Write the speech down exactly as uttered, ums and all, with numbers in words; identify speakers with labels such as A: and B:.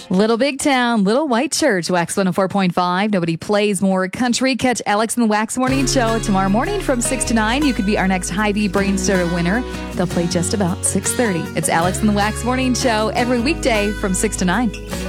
A: Little Big Town, Little White Church, Wax one oh four point five. Nobody plays more country. Catch Alex and the Wax Morning Show tomorrow morning from six to nine. You could be our next Hy-Vee Brain Starter winner. They'll play just about six thirty. It's Alex and the Wax Morning Show every weekday from six to nine.